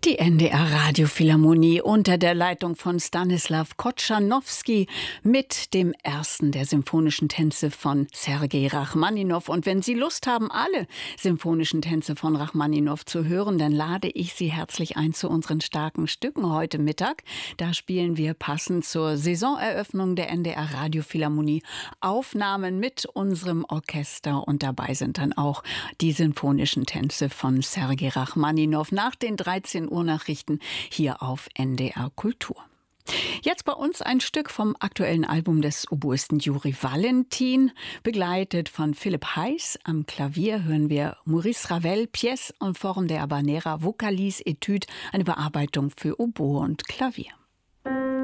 Die NDR-Radiophilharmonie unter der Leitung von Stanislaw Kotschanowski mit dem ersten der symphonischen Tänze von Sergei Rachmaninow. Und wenn Sie Lust haben, alle symphonischen Tänze von Rachmaninow zu hören, dann lade ich Sie herzlich ein zu unseren starken Stücken heute Mittag. Da spielen wir passend zur Saisoneröffnung der NDR-Radiophilharmonie Aufnahmen mit unserem Orchester. Und dabei sind dann auch die symphonischen Tänze von Sergei Rachmaninow nach den 13 Uhr Nachrichten hier auf NDR Kultur. Jetzt bei uns ein Stück vom aktuellen Album des Oboisten Juri Valentin. Begleitet von Philipp Heiß am Klavier hören wir Maurice Ravel, Pièce en forme de habanera, Vocalise Etude, eine Bearbeitung für Oboe und Klavier.